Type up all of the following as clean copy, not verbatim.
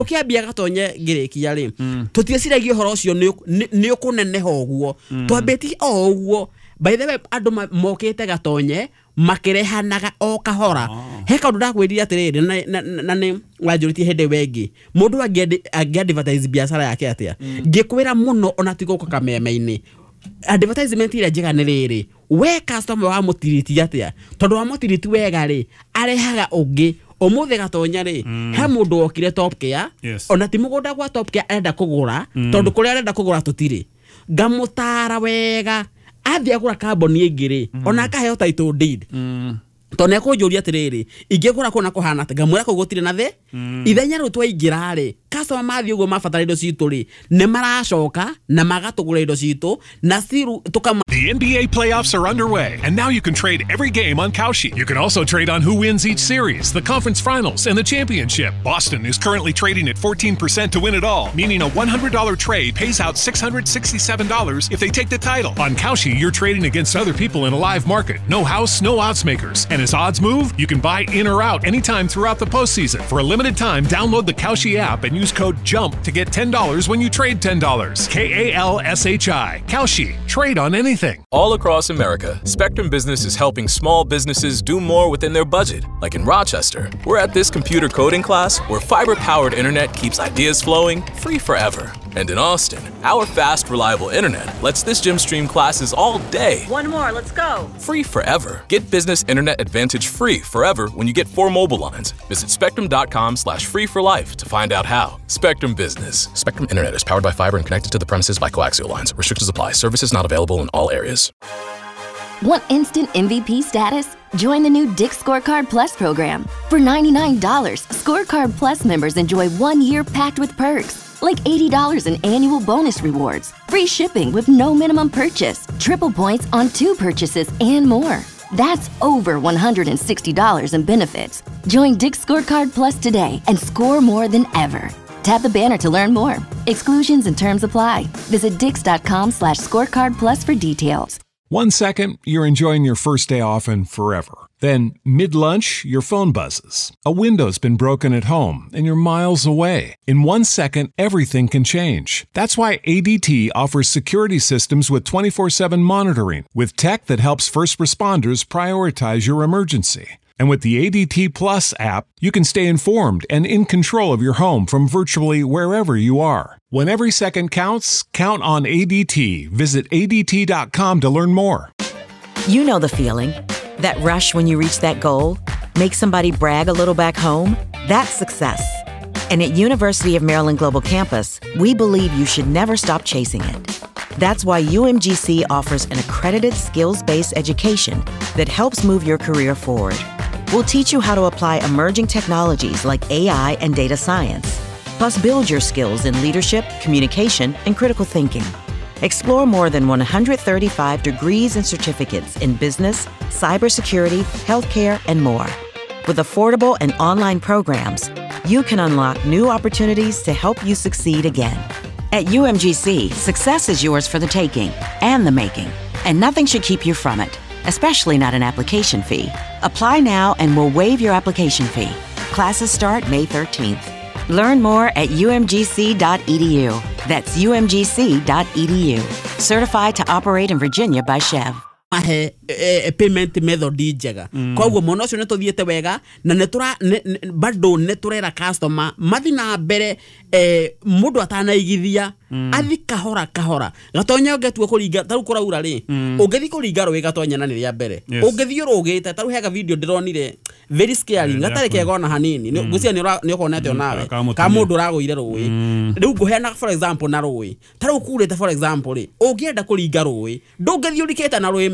ukiambia gatonye ngirikia ri tutieciragia horo ucio ni ukuneneha uguo twambeti o uguo by the way andu mokite gatonye makirehanaga o kahora he kaundu ndakwirira atiriri na ni wanjuritie hende wengi mundu advertise biashara yake atia ngikwira muno ona tiguko kameme-ini advertisement ira njega ni riri we customer wa mutiriti atia tondu wa mutiriti wega ri arehaga ungi omuthe gatonya ri he mundu okire Top Care ona ti mugunda gwa Top Care enda kugura tondu kuria arenda kugura tutiri ngamutara wega athia gura kamboni ingiri ona akaheo title deed tone kunjuria atiriri ingigura kuna kuhana ati ngamwira kugutire na the ithenya ru twaingira ri customer mathi ugo mabatara indo citu ri ne maracoka na magatugura indo citu na siru tukama. The NBA playoffs are underway, and now you can trade every game on Kalshi. You can also trade on who wins each series, the conference finals, and the championship. Boston is currently trading at 14% to win it all, meaning a $100 trade pays out $667 if they take the title. On Kalshi, you're trading against other people in a live market. No house, no odds makers. And as odds move, you can buy in or out anytime throughout the postseason. For a limited time, download the Kalshi app and use code JUMP to get $10 when you trade $10. KALSHI. Kalshi. Trade on anything. All across America, Spectrum Business is helping small businesses do more within their budget. Like in Rochester, we're at this computer coding class where fiber-powered internet keeps ideas flowing free forever. And in Austin, our fast, reliable internet lets this gym stream classes all day. One more, let's go. Free forever. Get Business Internet Advantage free forever when you get 4 mobile lines. Visit spectrum.com/free for life to find out how. Spectrum Business. Spectrum Internet is powered by fiber and connected to the premises by coaxial lines. Restrictions apply. Services not available in all areas. Want instant MVP status? Join the new Dick's Scorecard Plus program. For $99, Scorecard Plus members enjoy 1 year packed with perks. Like $80 in annual bonus rewards, free shipping with no minimum purchase, triple points on 2 purchases, and more. That's over $160 in benefits. Join Dick's Scorecard Plus today and score more than ever. Tap the banner to learn more. Exclusions and terms apply. Visit dix.com/scorecard plus for details. 1 second, you're enjoying your first day off and forever. Then, mid-lunch, your phone buzzes. A window's been broken at home and you're miles away. In 1 second, everything can change. That's why ADT offers security systems with 24/7 monitoring, with tech that helps first responders prioritize your emergency. And with the ADT Plus app, you can stay informed and in control of your home from virtually wherever you are. When every second counts, count on ADT. Visit ADT.com to learn more. You know the feeling. That rush when you reach that goal? Make somebody brag a little back home? That's success. And at University of Maryland Global Campus, we believe you should never stop chasing it. That's why UMGC offers an accredited skills-based education that helps move your career forward. We'll teach you how to apply emerging technologies like AI and data science, plus build your skills in leadership, communication, and critical thinking. Explore more than 135 degrees and certificates in business, cybersecurity, healthcare, and more. With affordable and online programs, you can unlock new opportunities to help you succeed again. At UMGC, success is yours for the taking and the making, and nothing should keep you from it, especially not an application fee. Apply now and we'll waive your application fee. Classes start May 13th. Learn more at umgc.edu. That's umgc.edu. Certified to operate in Virginia by Chev. Payment method njega koguo mono cio netuthiete wega na netura bado neturera customer mathina mbere mundu atanaigithia athi kahora gatonya ngetua kuringa taru kuraura ri ungethi kuringa rwi gatonya na niria mbere ungethi urugite taru hega video ndironire very scary ngatare kegona hanini ngucia ni ukonete onawe ka mundu raguire rui riu nguheana for example na rui taru kurete for example ri ungienda kuringa rui ndungethi urikete na rui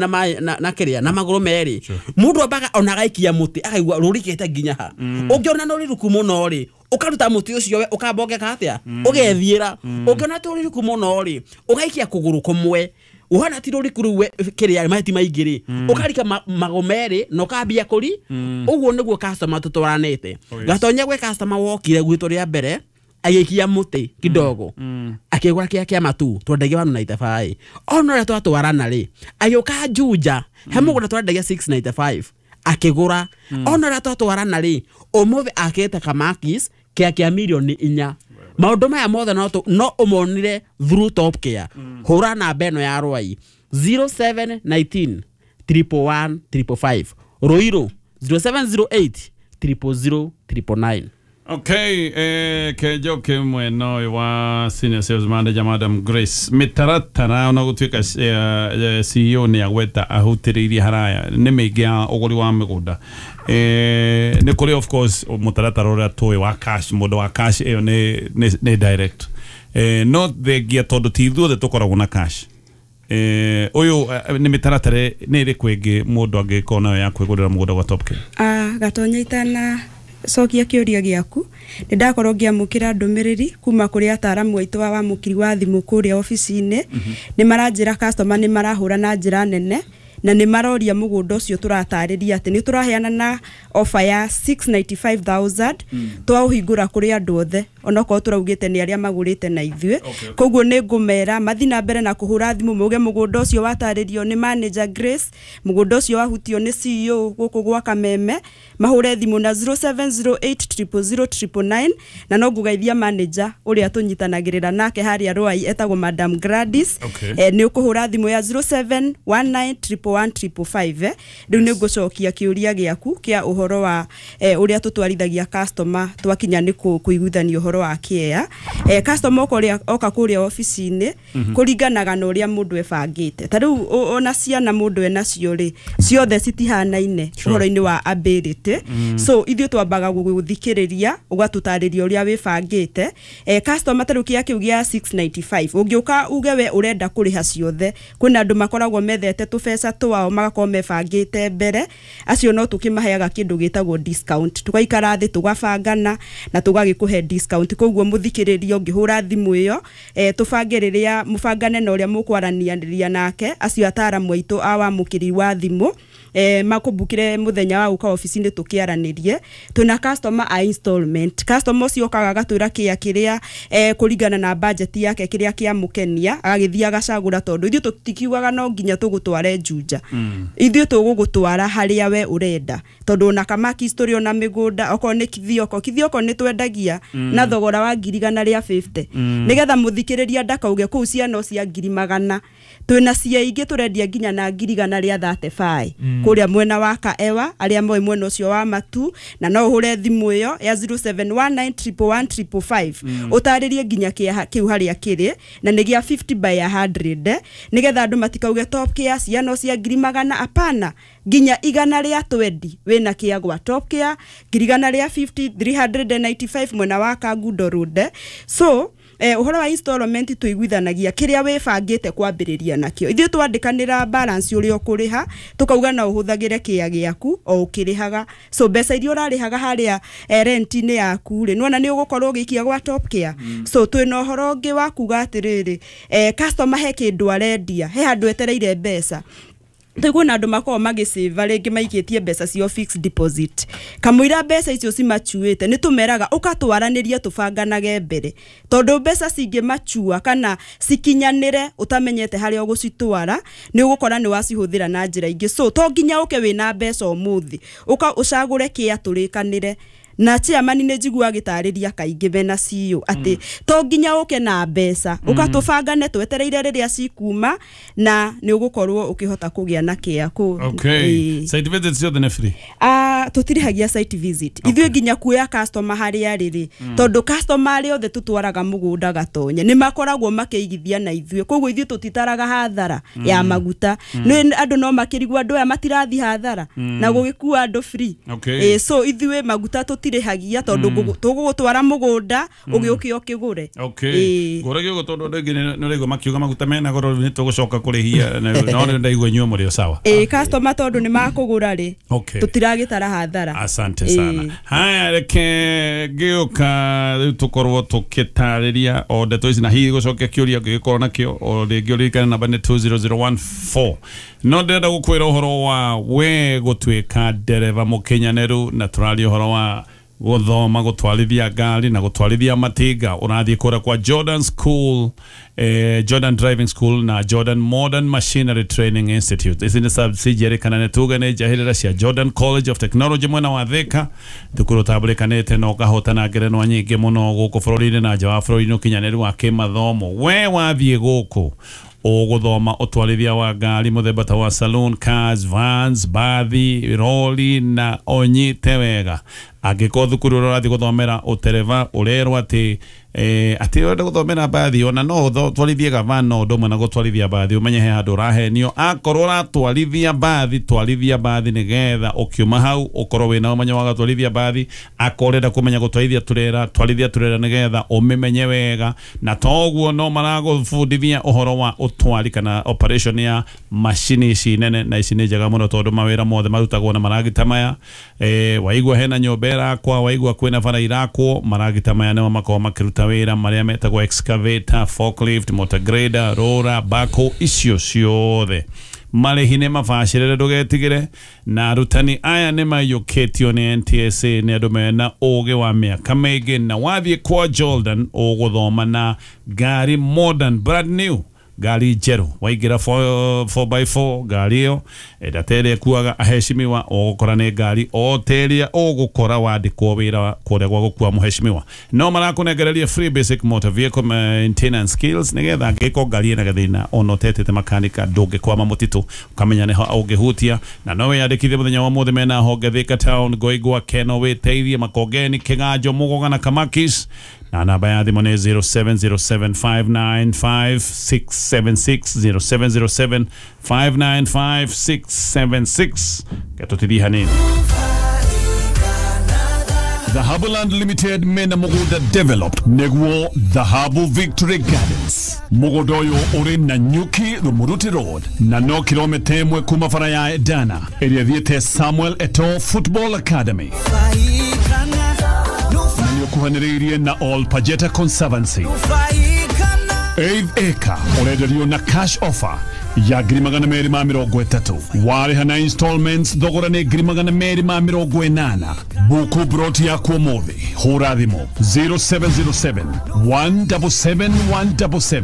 na kiria na maguru meri mundu abaga onagaikia muti akaigua rurikete nginya ha ungiona no riruku muno ri ukaruta muti ucio we ukambongeka atia ugethiira ungiona to riruku muno ri ugaikia kuguru kumwe uhana ti ruriku ruwe kiria maheti maingiri ukarika magomeri no kambia kuri uguo niguo customer tutwaranite gatonya gwe customer wokire gwito ria mbere agikia muti kidogo akigwa kia matu twendagia 195 ono ria twatwarana ri ayoka juja hemugura twendagia 695 akigura ono ria twatwarana ri omothe akete kamakis kia milioni 4 maundu maya mothe no umonire through Top Care hura namba eno ya Rwai 0719 111 555 Roiro 0708 000 999. Okay, kejo kimwe no wa senior sales manager Madam Grace mitaratara ona gutuika CEO ni agweta ahutiriria haraya ni meigia uguri wa migunda ni kuri of course mutaratara ura toy wa cash modo wa cash ni direct no the gia todo tidhu de tokoragwo na cash uyu ni mitaratara ni ri kwenge mundu angikona ya kwigurira mugunda wa Top Care gatonya itana sokia kiuria giaku ni ndakorwo ngiamukira ndumiriri kuma kuri ataramu aitu wa mukiri wa thimu kuri office-ine ni maranjira customer ni marahura na njira nene na ni maroria mugunda ucio turatariria ati ni turaheana na offer ya 695,000 twauhingura kuri andu othe onako turaugite ni aria magurite na ithue koguo ni ngumera mathina mbere na kuhura thimu muge mugunda ucio wataririo ni manager Grace mugunda ucio wahutio ni CEO guku gwa Kameme mahure thimu na 0708000999 na no ngugeithia manager uria tunyitanagirira nake haria Rwai etagwo Madam Gladys ni ukuhura thimu ya 07191155 riu ni ngucokia kiuria giaku kia uhoro wa uria tutwarithagia customer twakinya ni kuiguithania uhoro wa Care customer oka kuria office-ine kuringanaga na uria mundu ebangite ta riu ona ciana mundu enacio ri ciothe citihanaine uhoro-ini wa ability so ithio twambaga guthikiriria ugatutariria uria webangite customer tarukia kiu gia 695 ungiuka uge we urenda kuriha ciothe kwina andu makoragwo methete tubesa twao magakorwo mebangite mbere acio no tukimaheaga kindu gitagwo discount tugaikara thi tugabangana na tugagikuhe discount koguo muthikiriria ungihura thimu iyo tubangiriria mubangane na uria mukwaranianiria nake acio ataramu aitu awa mukiri wa thimu makubukire muthenya wa uka office-ine tukiaranirie tuna customer a installment customer cio kaga gatwira kiria kuringana na budget yake kiria kia mukenia agagithia gacagura tondu ithio tutikiugaga no nginya tugutware Juja ithio tugugutwara haria we urenda tondu na kama history ona migunda oko ni kithioko ni twendagia na thogora wa 150 nigetha muthikiriria ndakauge kuu ciano cia 100 twina cia ingi turendia nginya na 135 kuria mwena wa Kaewa aria moy mwena ucio wa Matu na no uhure thimu iyo ya 07191155 utaririe nginya kiu haria kiri na nigia 50 by 100 nigetha andu matikauge Top Care ciano cia 100 apana nginya 120 wena kia gwa Top Care 150 395 mwena wa Kagundo Road so uhoro wa installment tuiguithanagia kiria webangite kwambiriria nakio ithio twandikanira balance uri okuriha tukauga na uhuthagire kia giaku o ukirihaga so besa irio urarihaga haria rent-ini yaku ri nona ni ugukorwo gikia gwa Top Care so twina uhoro ungi wa kuga atiriri customer he kindu arendia he handu etereire besa Teguna andu makoo magisave ringi maikitie mbeca cio fixed deposit kamuira mbeca icio cimachuite ni tumeraga ukatwaraniria tubanganage mbere tondu mbeca cingi machua kana sikinyanire utamenyete haria ugucitwara ni ugukora ni wacihuthira na njira ingi so to nginya uke wina mbeca umuthi uka ucagure kia turikanire na chairman ni njigua gitariria kaingi bena CEO ati to nginya uke na mbeca ukatubangane twetereire riria cikuma na ni ugukorwo ukihota kugia na kia ku site visit cio the free tutirihagia site visit ithwe nginya kuya customer haria riri tondu customer ari othe tutwaraga mugunda gatonye ni makoragwo makeigithia na ithwe koguo ithwe tutitaraga hathara ya maguta ni andu no makirigwa andu aya matirathi hathara na gugikua andu free so ithwe maguta tirihagia tondu tugutwara mugunda ugiuki okigure goragio gotondo ndege no rego makiuga maguta mena goro ni tugucoka kurihia no ndaigwe nyuo muri sawa customer tondu ni makugura ri tutiragitara hathara asante sana haya reke gioka tukorwo tukitariria o ndeto ici na hihi gucokia kiuria gikorwo nakio o ringi urikana namba ni 20014 no ndenda gukwira uhoro wa we gutwika dereva mukinyaneru na turari uhoro wa guthoma gutwarithia ngari na gutwarithia matinga urathie kura kwa Jordan School, Jordan Driving School na Jordan Modern Machinery Training Institute. Ici ni subsidiary kana ne tugane jahirira cia Jordan College of Technology mwena wa Thika. Thukuru tabulikanite no gahotana ngerenwa nyingi muno guku bururi na nja wa bururi no kinyaniri wa kimathomo. We wathie guku uguthoma utwarithia wa ngari muthemba ta wa saloon cars, vans, bathi, roli na onyite wega. Angiko thukuru urathi guthomera utereva urerwa ati ati uri guthomera bathi ona no twarithia gavana ndomwe na gutwarithia bathi umenye he handu rahenio akorwo ratwarithia bathi nigetha ukiuma hau ukorwo wina umenye wa gutwarithia bathi akorenda kumenya gutwarithia turera nigetha umimenye wega na toguo no maragufundithia uhoro wa utwari kana operation ya machine ici nene na ici ni njega muno tondu mawira mothe marutagwo na maragita maya waigwa hena nyombera kwa waigwa kwina bara irakwo maragita maya no makao makiruta wira maria metagwo excavator, forklift, motor grader, roller, backhoe icio ciothe marehine mabacirire ndugetigire na arutani aya ni mayuketio ni NTSA ni andu mena uge wa miaka mingi na wathie kwa Jordan uguthoma na ngari modern brand new gari jeru waigira 4x4 gari yo edatere kuaga aheshimiwa ogukora ne gari oteria ogukora wandikwo wira kuria gwa gukua muheshimiwa no marakunegereria free basic motor vehicle maintenance skills nigetha ngiko gari na gathina onotete makanika nduge kwa mamutitu ukamenya ne augehutia na nowe yandikithie muthenya wa muthe mena honge Thika Town Goigwa Keno weteithie makogeni Kinganjo Mugoga na Kamakis na namba ya thimo ni 0707595676 0707595676 katutithi hanini The Habuland Limited mena muguda developed neguo The Habu Victory Gardens mugodoyo uri na nyuki Rumuruti Road na no kilomita imwe kuma fara ya Edana area thiete Samuel Eto'o Football Academy kuhaniririe na All Pajeta Conservancy 8 acre urenderio na cash offer ya $230,000 wariha na installments thogora ni $280,000 buku broti ya kuomothi hura thimo 0707 177 177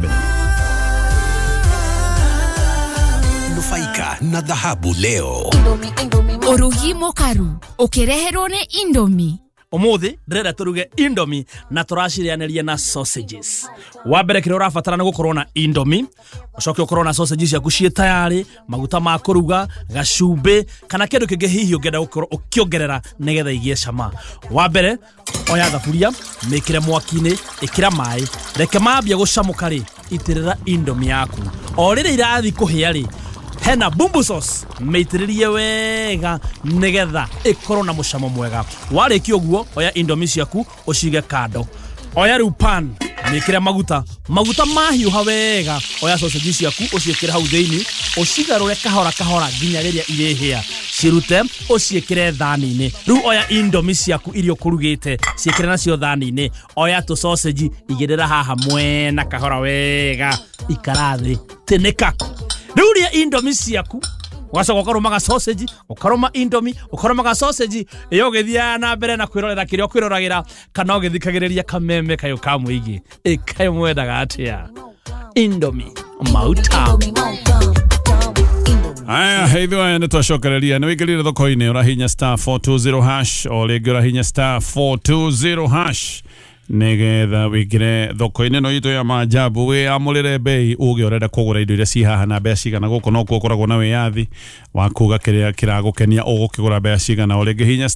nufaika na dhahabu leo Urugi mukaru ukireherwo ni Indomie umuthi ndrenda turuge Indomie na turacirianiria na sausages wa mbere kire urafatara na gukorwo na Indomie ucoke ukorwo na sausages yaku cie tayari maguta ma kuruga gacumbi kana kindu kingi hihi ungenda gukorwo ukiongerera nigetha igie cama wa mbere oya thaburia mikire mwaki-ini ikira mai reke mambia gucamuka ri itirira Indomie yaku o rire irathi kuhia ri hena bumbu sauce meitiririe wega nigetha ikorwo na mucamo mwega warikio guo oya Indomie ciaku ucige kando oya riu pan mikire maguta mahiuha wega oya sausage ciaku uciikire hau theini ucigarure kahora nginya riria irihia cirute uciikire thani-ini riu oya Indomie ciaku irio kurugite ciikire nacio thani-ini oya tu sausage igirira haha mwena kahora wega ikarathi tinika Ruria Indomie ciaku wacoka ukarumaga sausage ukaruma Indomie ukarumaga sausage iyo githia na mbere na kwirorera kirio kwiroragira kana ugithikagiriria kameme kayo kamwigi kayo mwendaga atia Indomie mauta aya heithwa ni twacokereria ni wigirire thoko-ini urahinya *420# o ringi urahinya *420# nigetha wikire thoko-ini no itu ya majabu we amurire bei uge urenda kugura indo iria ci haha na mbeca cigana guku no kukoragwo na wiyathi wa kuga kiria kiragukenia ugukigura mbeca cigana uri hinya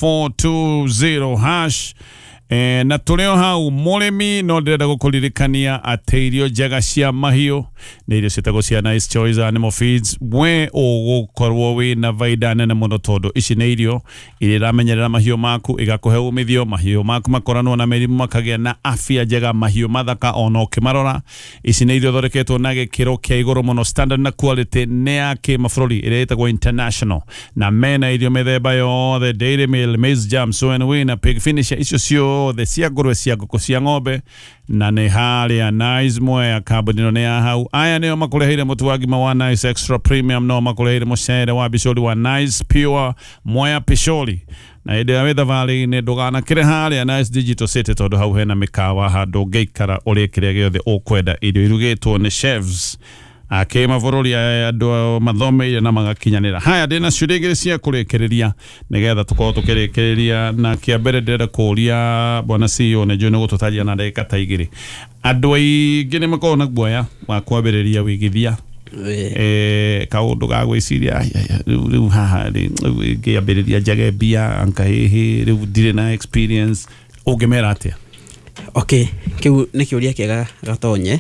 *420# na tulio hau murimi no ndirenda gukuririkania ati irio njega cia mahiu ni irio citagwo cia Nice Choice Animal Feeds we ugukorwo wina vaida nene muno tondu ici ni irio iria iramenyerera mahiu maku igakuhe umithio mahiu maku makoranwo na mirimu makagia na afya njega mahiu mathaka ono kimarora ici ni irio thoreketwo na gikiro kia iguru muno standard na quality ne ya kimabũrũri iria itagwo international na mena irio mithemba yothe Dairy Meal, Maize Jam, Soy and Wheat na Pig Finisher icio cio ciothe cia ngũrwe cia ngũkũ cia ng'ombe na nĩ harĩa Nice Mwea kambuni no nĩ ya hau aya nĩo makũreheire mũtu wa ngima wa Nice Extra Premium no makũreheire mũcere wa Pishori wa Nice Pure Mwea Pishori na hĩndĩ ĩrĩa wĩ thabarĩ-inĩ ndũganakĩre harĩa Nice Digital City tondũ hau hena mĩkawa handũ ũngĩikara ũrĩe kĩrĩa gĩothe ũkwenda irio irugĩtwo nĩ chefs mabũrũri andũ mathomeire na magakinyanĩra haya ndĩna ciũria igĩrĩ cia kũrĩkĩrĩria nĩgetha tũkorwo tũkĩrĩkĩrĩria na kĩa mbere ndĩrenda kũria bwana CEO nĩ njũĩ nĩ gũtũtarĩria na ndagĩka ta igĩrĩ andũ aingĩ nĩ makoragwo na guoya wa kwambĩrĩria wĩigithia kaũndũ ga gwĩciria rĩu haha ngĩambĩrĩria njage mbia anka hĩhĩ rĩu ndirĩ na experience ũngĩmera atĩa okay kĩu nĩ kĩũria kĩega gatonye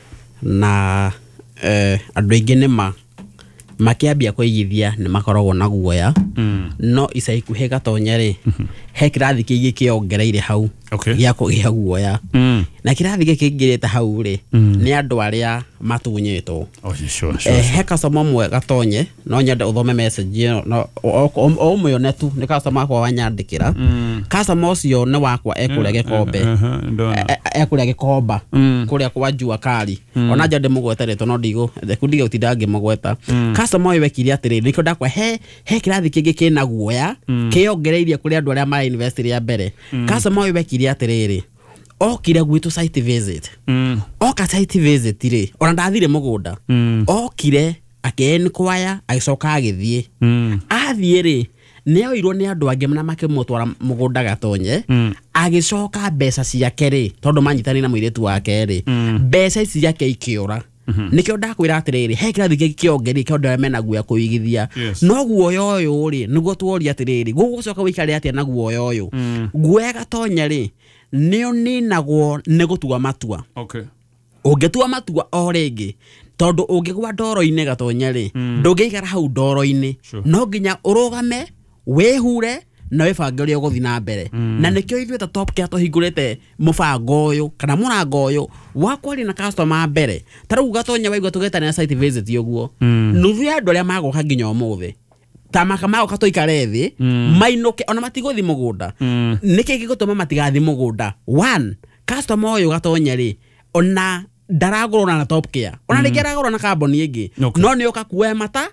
na andũ aingĩ nĩ makĩambia kũigithia nĩ makoragwo na guoya no ica ikuhĩ gatonye rĩ he kĩrathi kĩngĩ kĩongereire hau gĩa kũgĩa guoya na kĩrathi gĩkĩ kĩngĩrĩte hau rĩ nĩ andũ arĩa matunyĩtwo he customer mwe gatonye no nyende ũthome message o ũmĩone tu nĩ customer wakwa wanyandĩkĩra customer ũcio nĩ wakwa ekũrĩa gĩkombe ekũrĩa gĩkomba kũrĩa kwa Jua Kali ona nja ndĩmũgweterete no ndigũ gũtinda ngĩmũgweta customer ũyũ wekire atĩrĩrĩ nĩkĩo ndakwa he kĩrathi kĩngĩ kĩna guoya kĩongereirie kũrĩ andũ arĩa mara invest rĩa mbere customer ũyũ wekire atĩrĩrĩ okire gwitũ site visit oka site visit rĩ ona ndathire mũgũnda okire akĩenquire agĩcoka agĩthiĩ athiĩ rĩ nĩ oirwo nĩ andũ angĩ na makĩmũtwara mũgũnda gatonye agĩcoka mbeca ciake rĩ tondũ manyitani na mũirĩtu wake rĩ mbeca ici ciake ikĩũra nikio ndakwĩra atĩrĩrĩ he kĩrathi gĩkĩ kĩongereire kĩ andũ arĩa mena guoya kũigithia no guoya ũyũ rĩ nĩguo tuoria atĩrĩrĩ gũgũcoka wĩikare atĩa na guoya ũyũ guoya gatonye rĩ nĩo ninagwo nĩ gũtua matua ũngĩtua matua o rĩngĩ tondũ ũngĩgwa ndoro-inĩ gatonye rĩ ndũngĩikara hau ndoro-inĩ no nginya ũrũgame wĩhure na wĩbange ũrĩa ũgũthiĩ na mbere na nĩkĩo ithuĩ ta Top Care tũhingũrĩte mũbango ũyũ kana mũrango ũyũ wa kwaria na customer mbere ta rĩu gatonye waigua tũgetanĩra site visit ũguo nuthu ya andũ arĩa magoka nginya ũmũthĩ tamaka magoka tũikare thĩ mainũke ona matigũthiĩ mũgũnda nĩkĩ gĩgũtũma matigathiĩ mũgũnda one customer ũyũ gatonye rĩ ona ndaragũrwo na Top Care ona rĩngĩ aragũrwo na kambuni ĩngĩ no nĩ ũka kuoya mata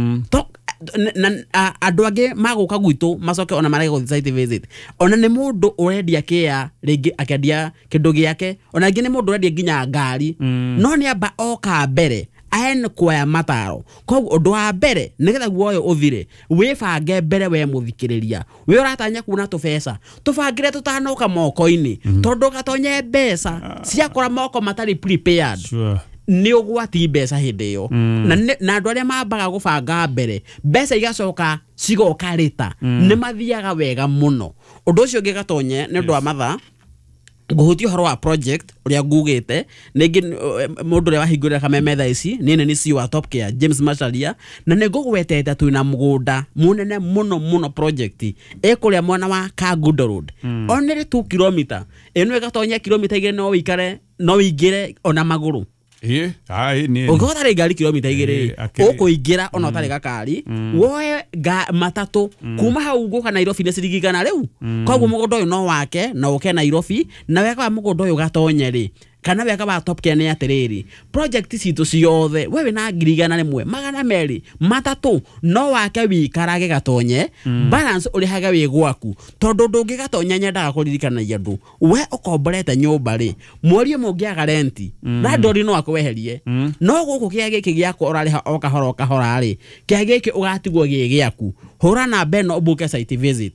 andũ angĩ magoka gwitũ macoke ona marege gũthiĩ site visit ona nĩ mũndũ ũrendia kĩa rĩngĩ akĩendia kĩndũ gĩake ona ngĩ nĩ mũndũ ũrendia nginya ngari no nĩ amba oka mbere ahen kuoya mataro koguo ũndũ wa mbere nĩgetha guoya ũthire wĩbange mbere we mũthikĩrĩria we ũratanya kuona tũbeca tũbangĩre tũtanoka moko-inĩ tondũ gatonye mbeca ciakora moko matarĩ prepared nĩ ũgwati mbeca hĩndĩ ĩyo na andũ arĩa mambaga gũbanga mbere mbeca igacoka cigoka rĩta nĩ mathiaga wega mũno ũndũ ũcio ũngĩ gatonye nĩ ũndũ wa mathaa ngũhutia ũhoro wa project ũrĩa ngugĩte nĩngĩ mũndũ ũrĩa wahingũrĩra kameme thaa ici nĩ CEO wa Top Care James Macharia na nĩ ngũgwetete twĩna mũgũnda mũnene mũno project ĩkũrĩa mwana wa Kagundo Road onere 2 km ĩno ĩgatonye kilomita 2 no wĩikare no wĩingĩre ona magũrũ ũngĩhota rĩ ngari kilomita 2 ũkũingĩra ona ũtarĩ gakari woe matatũ kuma hau gũka Nairobi nĩ ciringi igana rĩu koguo mũgũnda ũyũ no wake na ũke Nairobi na weka wa mũgũnda ũyũ gatonye rĩ kana weka wa Top Care nĩ atĩrĩrĩ project citũ ciothe wewe na 100 200 matatũ no wake wĩikarage gatonye balance ũrĩhage wĩ gwaku tondũ ndũngĩ gatonya nyendaga kũririkanagia andũ we ũkomborete nyũmba rĩ mweri ũmwe ũngĩaga renti na ndori no akweherie no gũkũ kĩa gĩkĩ gĩakwa ũrarĩha o kahora rĩ kĩa gĩkĩ ũgatigwo gĩ gĩaku hũra namba ĩno ũbuke site visit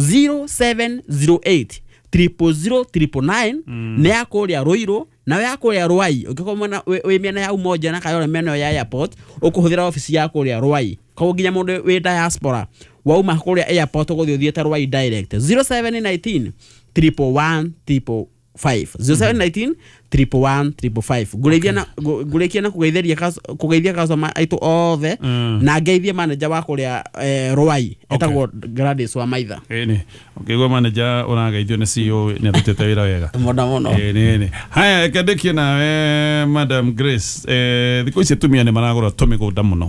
0708 00009 nĩ yakũrĩa Rũirũ na yakũrĩa Rwai ũngĩkomana wĩ mĩena ya Umoja na Kayole mĩena ya airport ũkũhũthĩra ofisi ya kũrĩa Rwai koguo nginya mũndũ wĩ diaspora wauma kũrĩa airport ũgũthiĩ ũthiĩte Rwai direct 0719 111 555 0719 111 555 ngurekia na kugeithia customer aitu othe na ngeithie manager wa kuria Rwai etagwo Gladys wa Maitha ni ukigwa manager unageithio ni CEO ni atutete wira wega mono ni haya kadekia na Madam Grace thiko ici tumia ni maragura tumigunda muno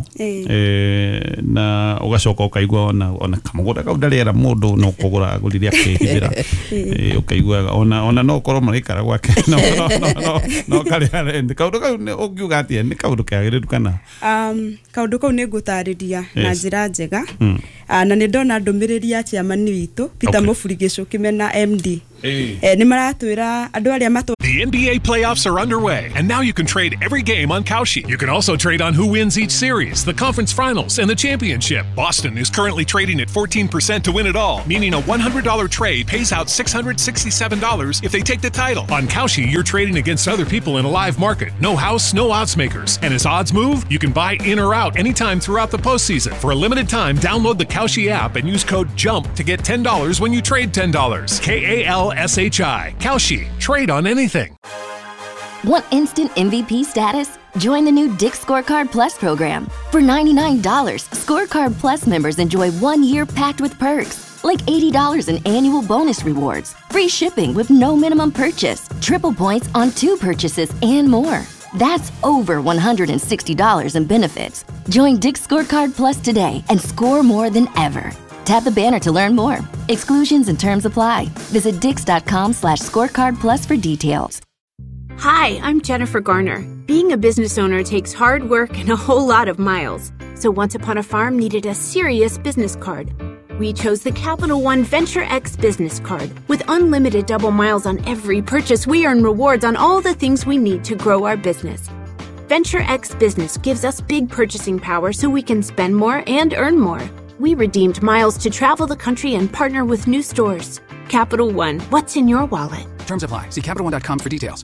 na ugacoka ukaigwa ona kamuguda kaudariera mundu no kugura guriria kihithira ukaigwa ona no korwo marikara gwake no kali arende kaundu kau ukiuga atia ni kaundu kagiriru kana kaundu kau ni ngutariria na njira njega na ni ndona ndumiriri ya chairman witu Peter Mufurigisho kimena MD ni maratwira andu aria mato. The NBA playoffs are underway, and now you can trade every game on Kalshi. You can also trade on who wins each series, the conference finals, and the championship. Boston is currently trading at 14% to win it all, meaning a $100 trade pays out $667 if they take the title. On Kalshi, you're trading against other people in a live market. No house, no odds makers. And as odds move, you can buy in or out anytime throughout the postseason. For a limited time, download the Kalshi app and use code JUMP to get $10 when you trade $10. KALSHI. Kalshi. Trade on anything. Want instant MVP status? Join the new Dick's Scorecard Plus program. For $99, Scorecard Plus members enjoy 1 year packed with perks, like $80 in annual bonus rewards, free shipping with no minimum purchase, triple points on 2 purchases, and more. That's over $160 in benefits. Join Dick's Scorecard Plus today and score more than ever. Tap the banner to learn more. Exclusions and terms apply. Visit dix.com/scorecardplus for details. Hi, I'm Jennifer Garner. Being a business owner takes hard work and a whole lot of miles. So Once Upon a Farm needed a serious business card. We chose the Capital One Venture X business card. With unlimited double miles on every purchase, we earn rewards on all the things we need to grow our business. Venture X Business gives us big purchasing power so we can spend more and earn more. We redeemed miles to travel the country and partner with new stores. Capital One, what's in your wallet? Terms apply. See CapitalOne.com for details.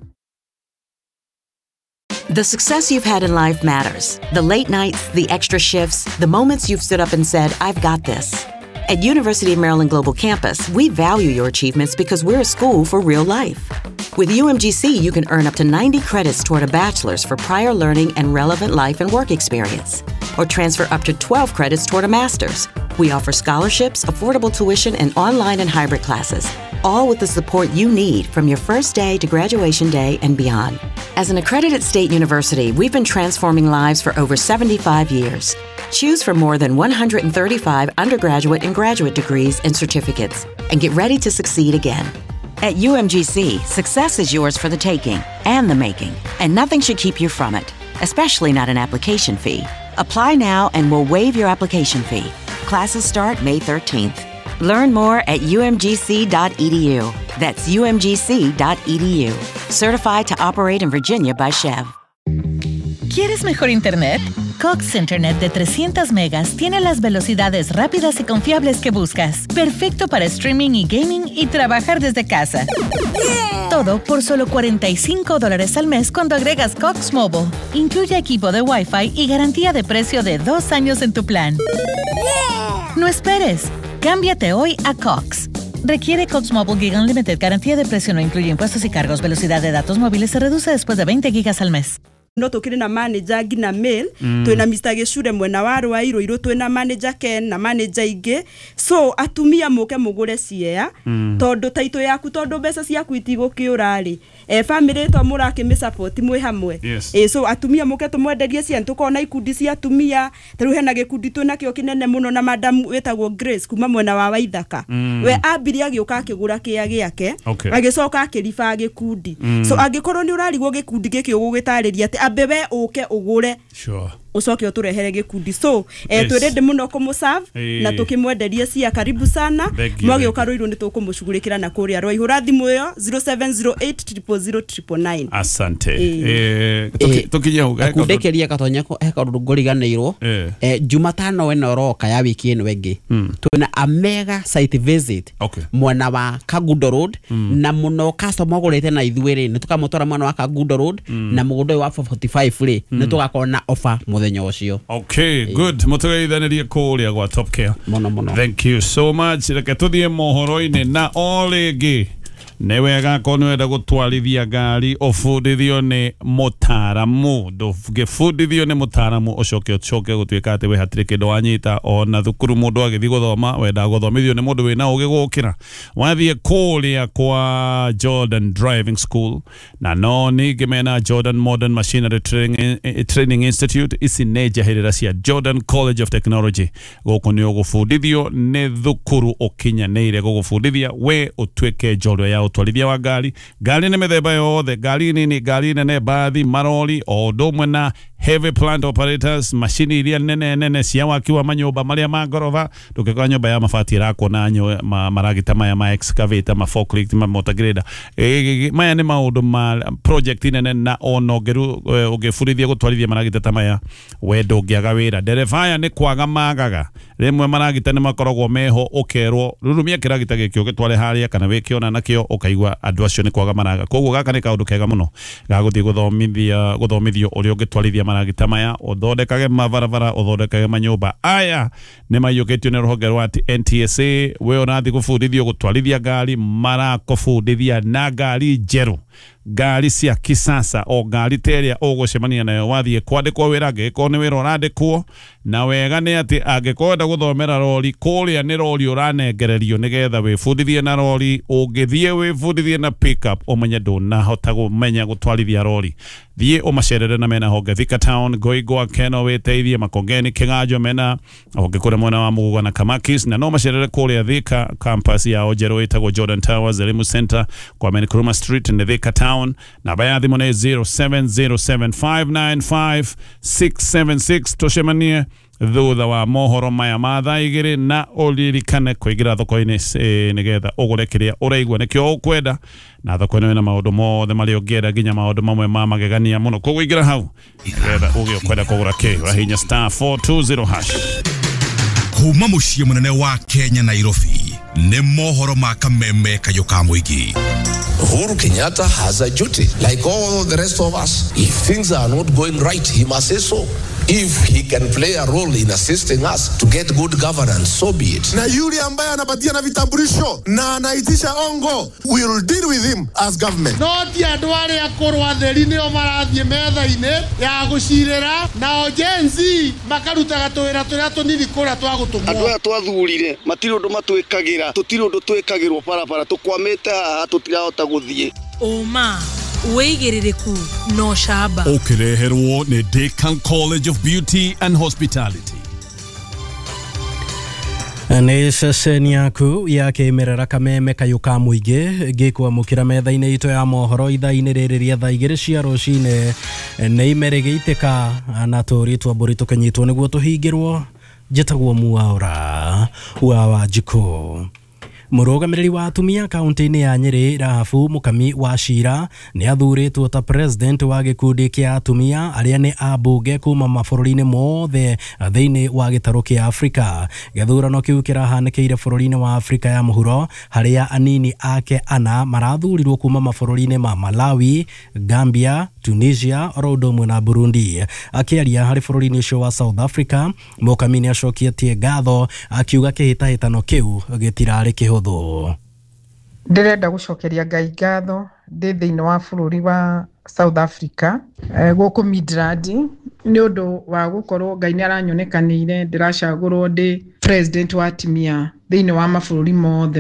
The success you've had in life matters. The late nights, the extra shifts, the moments you've stood up and said, I've got this. At University of Maryland Global Campus, we value your achievements because we're a school for real life. With UMGC, you can earn up to 90 credits toward a bachelor's for prior learning and relevant life and work experience, or transfer up to 12 credits toward a master's. We offer scholarships, affordable tuition, and online and hybrid classes, all with the support you need from your first day to graduation day and beyond. As an accredited state university, we've been transforming lives for over 75 years. Choose from more than 135 undergraduate and graduate degrees and certificates, and get ready to succeed again. At UMGC, success is yours for the taking and the making, and nothing should keep you from it, especially not an application fee. Apply now and we'll waive your application fee. Classes start May 13th. Learn more at umgc.edu. That's umgc.edu. Certified to operate in Virginia by Chev. ¿Quieres mejor internet? Cox Internet de 300 megas tiene las velocidades rápidas y confiables que buscas. Perfecto para streaming y gaming y trabajar desde casa. Todo por solo $45 al mes cuando agregas Cox Mobile. Incluye equipo de Wi-Fi y garantía de precio de 2 años en tu plan. No esperes. Cámbiate hoy a Cox. Requiere Cox Mobile Gig Unlimited. Garantía de precio no incluye impuestos y cargos. Velocidad de datos móviles se reduce después de 20 gigas al mes. No tukiri na manager gina mail twina Mr. Gichure mwena wa Rwairo iro twina manager Ken na manager ingi so atumia muke mugure ciea tondu taito yaku tondu mbeca ciaku itigokiura ri family to murake me support mwe hamwe so atumia muke tumwenderie cia tukona ikundi cia atumia taru hena gikundi twina kio kinene muno na madam wetagwo Grace kuma mwena wa Waithaka we ambiria gioka akigura kia giake agicoka akiriba gikundi so angikorwo ni urarigwo gikundi giki ugugitariria abebe uke ugure ucoke uturehere gikundi so twirende muno kumuserve na tukimwenderia cia karibu sana mwage ukaruirwo ni tukumushugurikira na kuria rwaihura thimu yo 0708000999 asante tukinya kundekeria katonya ko hekaruguriganirwo Jumatano wena roka ya wiki eno wengi twina a mega site visit mwena wa Kagundo Road na muno customer gurete na ithuiri ni tukamotora mwana wa Kagundo Road na mugundo wa 45 ri ni tugakona offer muthenya ucio. Okay, good. Mutugeithanirie kuria gwa Top Care. Mono. Thank you so much. Reke tuthie mohoro-ini na oringi newega kono wenda gutwarithia ngari ofundithio ni mutaramu ndugifundithio ni mutaramu ucoke gutuika ati we hatire kindu wanyita ona thukuru mundu agithi guthoma wenda guthomithio ni mundu wina ugi gukira wathie kuria kwa Jordan Driving School na no ni gimena Jordan Modern Machinery Training Institute isi neja hirira cia Jordan College of Technology guku ni ugufundithio ni thukuru ukinyaneire gugufundithia we utwike jorwa ya utwarithia wa ngari ni mithemba yothe ngari nini ngari nene bathi maroli o ndomwe na heavy plant operators machine iria nene cia waki wa manyumba maria ma ngorova tukikwa nyumba ya mabati rako na maragita maya ma excavator ma forklift ma motor grader maya ni maundu ma project nene na onogeru ugifurithia gutwarithia maragita ta maya wendo ngiaga wira derevaya ni kwaga magaga rimwe maragita ni makoragwo meho ukerwo rurumia kiragita gikio gitware haria kana wikiona nakio ukaigwa andu acio ni kwaga maraga koguo gaka ni kaundu kega muno gaguthie guthomithio uri ugitwarithia maragita maya uthondekage mabarabara uthondekage manyumba aya ni mayuketio ni ruhonge rwa NTSA we unathi gufundithio gutwarithia ngari marakufundithia na ngari njeru ngari cia kisasa o ngari teria ugucemania nayo wathie kwandikwo wira ngeko ni wira urandikwo na wega ni ati angikwenda guthomera rori kuria ni rori uranengererio nigetha wifundithie na rori ungithie wifundithie na pickup umenye ndunahota gumenya gutwarithia rori thie umacerere na mena honge Thika Town Goigwa Keno witeithie Makongeni Kingajo mena ungikura mwena wa Muguga na Kamakis na no macerere kuria Thika campus ya Ojero itagwo Jordan Towers Elimu Center kwa Menkruma Street in Thika Town na baadhi mone 0707595676 toshemanie thutha wa mohoro maya mathaa igiri na uririkane kuigira thoko-ini nigetha ugure kiria uraigua nikio ukwenda na thoko-ini na maundu mothe mari ungienda nginya maundu mamwe ma magegania muno kuguigira hau nigetha ugi ukwenda kugura ki rahinya *420# kuma muciĩ munene wa Kenya Nairobi ni mohoro ma kameme kayo ka muigi. Uhuru Kenyatta has a duty, like all the rest of us. If things are not going right, he must say so. If he can play a role in assisting us to get good governance, so be it. Na yule ambaye anapatia na vitambulisho na anaitisha ongo, we will deal with him as government. Noti adware akorwa theri nio marathie metha-ine ya gucirira na ojenzi makaruta gatwira turia tunini kura twa gutumwo. Andu aya twathurire matiri undu matwikagira tutiri undu twikagirwo barabara tukwamite haha tutirahota guthie. Oma uigiririku no shaba ukireherwo ni Deakin College of Beauty and Hospitality. Nĩ ceceni yaku ya kĩmerera kameme kayo ka muigi ngĩkwamũkĩra metha-inĩ itũ ya mohoro ithaa-inĩ rĩrĩ rĩa thaa igĩrĩ cia rũcinĩ nĩ imerĩgĩitĩka na tũrĩtwa mbũri tũkĩnyitwo nĩguo tũhingĩrwo njĩtagwo Muaura wa Wanjikũ. Mũrũgamĩrĩri wa atumia kaunti-inĩ ya Nyeri Rahabu Mukami wa Shira nĩ athurĩtwo ta president wa gĩkundi kĩa atumia arĩa nĩ ambunge kuma mabũrũri-inĩ mothe thĩinĩ wa gĩtarũ kĩa Afrika. Gĩthurano kĩu kĩrahanĩkĩire bũrũri-inĩ wa Afrika ya mũhuro harĩa anini ake ana marathurirwo kuma mabũrũri-inĩ ma Malawi, Gambia, Tunisia, oro ũndũ ũmwe na Burundi. Akĩaria harĩ bũrũri-inĩ ũcio wa South Africa, Mukami nĩ acokietie ngatho akiuga kĩhĩtahĩtano kĩu gĩtirarĩ kĩhũthũ. Ndirenda gucokeria Ngai ngatho ndi thiini wa bururi wa South Africa guku Midrand ni undu wa gukorwo Ngai ni aranyonekanire ndiracagurwo ndi president wa atimia thiini wa mabũrũri mothe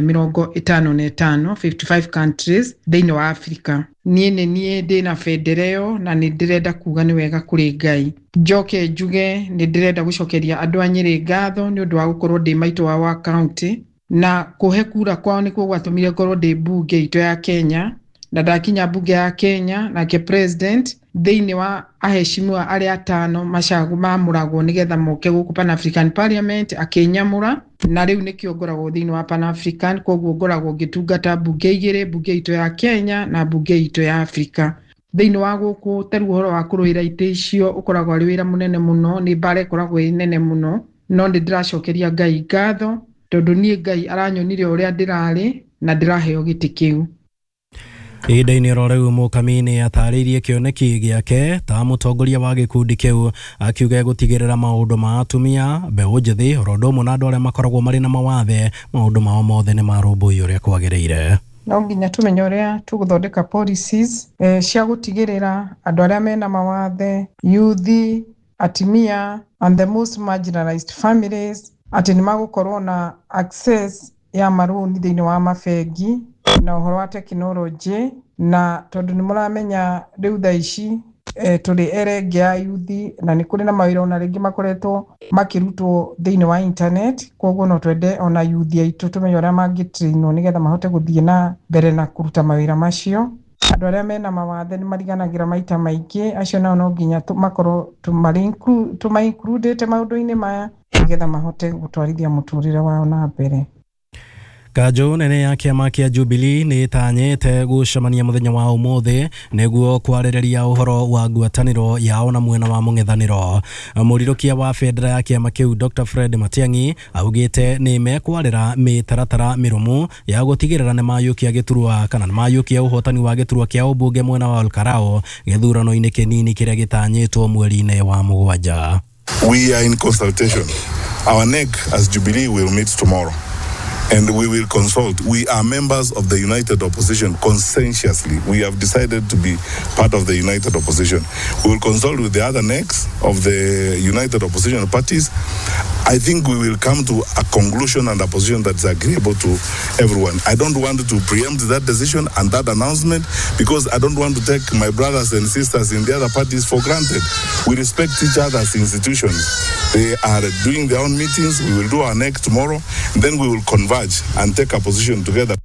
55 55 countries thiini wa Africa. Nie ndina federeo na ni ndirenda kuga ni wega kuri Ngai. Njoke njuge ni ndirenda gucokeria andu a Nyeri ngatho ni undu wa gukorwo ndi maitu wa county na kuhe kura kwao nikuo gwatumire ngorwo ndi bunge ito ya Kenya na ndakinya bunge ya Kenya na ke president thiini wa aheshimiwa aria atano macagu mamuragwo nigetha moke guku Pan African Parliament akinyamura na riu nikio ngoragwo thiini wa Pan African koguo ngoragwo ngitungata bunge igire bunge ito ya Kenya na bunge ito ya Africa. Thiini wa guku taru horo wa kuruira ite icio ukoragwo ari wira munene muno ni bare koragwo nene muno no ndiracokeria Ngai ngatho tondu nie Ngai aranyonire uria ndirari na ndiraheo giti kiu. Ihinda-inĩ ro rĩu Mukami nĩ atarĩirie kĩoneki gĩake ta mũtongoria wa gĩkundi kĩu akiuga gũtigĩrĩra maũndũ ma atumia mbeũ njĩthĩ oro ũndũ ũmwe na andũ arĩa makoragwo marĩ na mawathe maũndũ mao mothe nĩ marũmbũiyo ũrĩa kwagĩrĩire. no nginya tumenye uria tuguthondeka policies cia gutigirira andu aria mena mawathe, youth, atimia and the most marginalized families ati ni magukorwo na access ya maruni thiini wa mabengi na uhoro wa teknology na tondu ni muramenya riu thaa ici tuli erenge ya youth na ni kuri na mawira ona ringi makoretwo makirutwo thiini wa internet koguo no twende ona youth aitu tumenye uria mangitrainwo nigetha mahote guthie na mbere na kuruta mawira macio. Andu aria mena mawathe ni mariganagira maita maingi acio nao no nginya makorwo included maundu-ini maya nigetha mahote gutwarithia muturire wao na mbere. Kanjũ nene ya kĩama kĩa Jubilee nĩ ĩtanyĩte gũcemania mũthenya wa ũmũthĩ nĩguo kwarĩrĩria ũhoro wa ngwatanĩro yao na mwena wa mũng'ethanĩro. Mũrirũkia wa bendera ya kĩama kĩu Dr. Fred Matiang'i augĩte nĩ mekwarĩra mĩtaratara mĩrũmu ya gũtigĩrĩra nĩ mayũkia gĩturwa kana nĩ mayũkia ũhotani wa gĩturwa kĩa ũmbunge mwena wa Olkarao gĩthurano-inĩ kĩnini kĩrĩa gĩtanyĩtwo mweri-inĩ wa mũgwanja. We are in consultation. Our NEC as Jubilee will meet tomorrow. And we will consult. We are members of the United Opposition conscientiously. We have decided to be part of the United Opposition. We will consult with the other NECs of the United Opposition parties. I think we will come to a conclusion and a position that's agreeable to everyone. I don't want to preempt that decision and that announcement because I don't want to take my brothers and sisters in the other parties for granted. We respect each other's institutions. They are doing their own meetings. We will do our NEC tomorrow. Then we will converge and take a position together.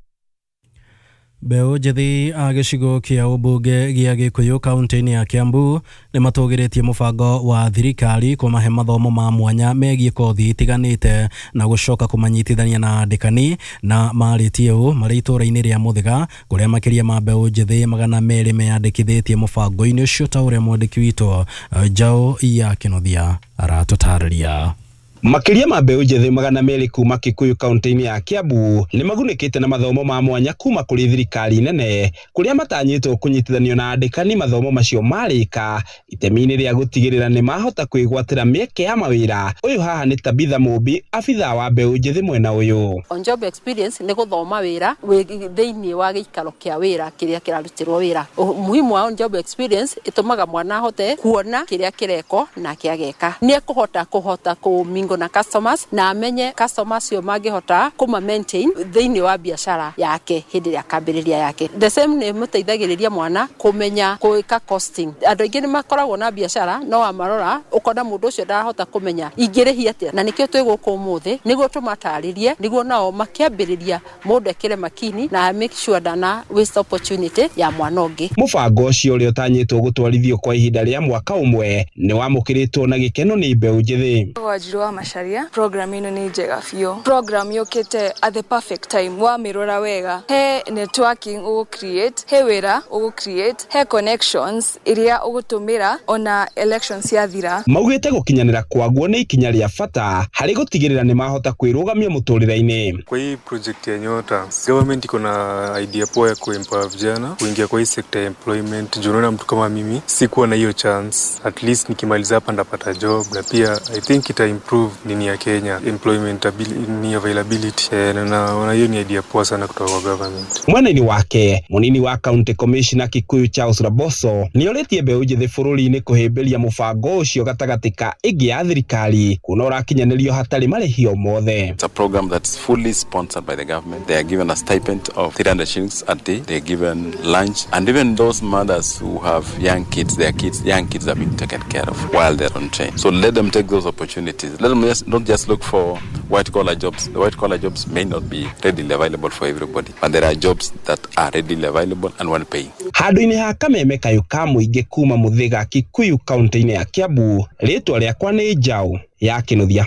Beũ njĩthĩ a gĩcigo kĩa ũmbunge gĩa Gĩkũyũ kaunti-inĩ ya Kiambu nĩ matũgĩrĩtie mũbango wa thirikari kũmahe mathomo ma mwanya megiĩ kothi itiganĩte na gũcoka kũmanyitithania na andĩkani na marĩtie ũũ marĩ itũũra-inĩ rĩa Mũthĩga kũrĩa makĩria ma beũ njĩthĩ 200 meyandĩkithĩtie mũbango-inĩ ũcio ta ũrĩa mwandĩki witũ Njaũ ya Kĩnothia aratũtarĩria. Makiria ma beũ njĩthĩ 200 kuma Kikuyu kaunti-inĩ ya Kiambu ni magunĩkĩte na mathomo ma mwanya kuma kũrĩ thirikari nene kũrĩa matanyĩtwo kũnyitithanio na andĩkani mathomo macio marĩka itemi-inĩ rĩa gũtigĩrĩra nĩ mahota kwĩgwatĩra mĩeke ya mawĩra. Ũyũ haha nĩ Tabitha Mũmbi, abitha wa beũ njĩthĩ mwena ũyũ. On job experience nĩ gũthoma wĩra thĩinĩ wa gĩikaro kĩa wĩra kĩrĩa kĩrarutirwo wĩra. Muhimu wa on job experience ĩtũmaga mwana ahote kuona kĩrĩa kĩreko na kĩageka. Nĩ kũhota kũmingo na customers na amenye customers cio mangĩhota kuma maintain thĩinĩ wa biashara yake hĩndĩ ya kambĩrĩria yake. The same nĩ mũteithagĩrĩria mwana kũmenya kũĩka costing. Andũ aingĩ nĩ makoragwo na biashara no amarora ũkona mũndũ ũcio ndarahota kũmenya ingĩrĩhia atĩa, na nĩkĩo twĩ gũkũ ũmũthĩ nĩguo tũmatarĩrie nĩguo nao makĩambĩrĩria mũndũ ekĩre makini na make sure dana waste opportunity ya mwana ũngĩ. Mũbango ũcio ũrĩa ũtanyĩtwo gũtwarithio kwa ihinda rĩa mwaka ũmwe nĩ wamũkĩrĩtwo na gĩkeno nĩ mbeũ njĩthĩ. Masharia program ino ni njega biũ. Program yokete at the perfect time wa mirora wega. He networking ugu create, he wira ugu create, he connections iria ugutumira ona elections ya thira. Maugite gukinyanira kwaguo ni ikinya ria bata hari gutigirira ni mahota kwĩrũgamia mũtũrĩre-inĩ. Kwa hii project ya Nyota, government iko na idea poa ya kuempower vijana kuingia kwa hii sector ya employment. Junaona mtu kama mimi sikuwa na hiyo chance. At least nikimaliza hapa ndapata job na pia I think ita improve nini ya Kenya employment ni availability na hiyo ni idea poa sana kutoka kwa government. Mwanini wake munini wa county commissioner Kikuyu Charles Raboso ni oretie beũ njĩthĩ bũrũri-inĩ kũhĩmbĩria mũbango ũcio gatagatĩ ka ĩngĩ ya thirikari kuna ũrakinyanĩrio hatarĩ marĩhi o mothe. It's a program that's fully sponsored by the government. They are given a stipend of 300 shillings a day. They are given lunch, and even those mothers who have young kids have been taken care of while they're on train. So let them take those opportunities. Let them not just look for white-collar jobs. The white-collar jobs may not be readily available for everybody, but there are jobs that are readily available and well paying. Handũ-inĩ ha kameme kayũ ka mũingĩ kuma Mũthĩga Kikuyu kaunti-inĩ ya Kiambu, rĩtwa rĩakwa nĩ Njaũ ya Kĩnothia.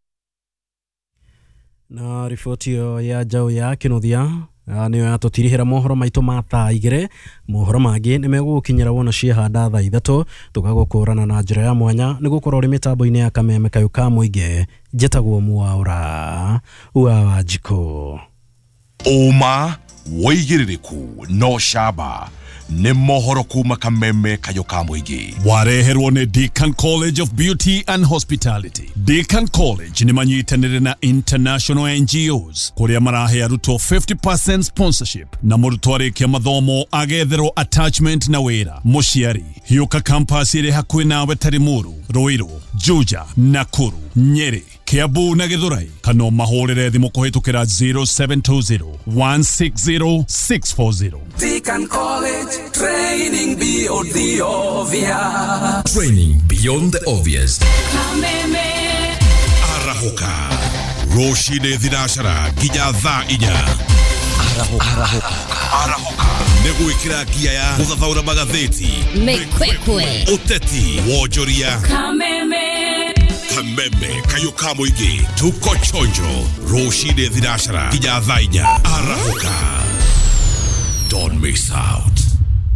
Na riboti ya Njaũ ya Kĩnothia nĩyo yatũtirihĩra mohoro maitũ ma thaa 2. Mohoro mangĩ nĩ megũkinyĩra wona ciahanda thaa 3 tũgagũkũrana na njĩra ya mwanya nĩ gũkorwo rĩ mĩtambo-inĩ ya kameme kayũ ka mũingĩ. Njĩtagwo Mwaũra wa Wanjikũ. Ũma, wĩigĩrĩrĩku no camba nĩ mohoro kuma Kameme kayo ka mũingĩ. Wareherwo nĩ Deakin College of Beauty and Hospitality. Deakin College nĩ manyitanĩre na international NGOs kũrĩa marahe arutwo 50% sponsorship na mũrutwo arĩkia mathomo agetherwo attachment na wĩra. Mũciari hiũka campus ĩrĩ hakuhĩ nawe Tarimuru, Ruiru, Juja, Nakuru, Nyeri, Kiambu na Githurai. Kana mahũrĩre thimũ kũhĩtũkĩra 0720 160 640. Deakin College, training beyond the obvious. Training beyond the obvious. Kameme. Arahoka. Roshide Thirashara nginya thaa 4. Arahoka. Negwikira gia ya guthathaura magatheti. Mekwekwe. Uteti. Wonjoria. Kameme kayo ka mũingĩ. Tuko chonjo. Roshide Thirashara nginya thaa 4. Arahoka. Don't miss out.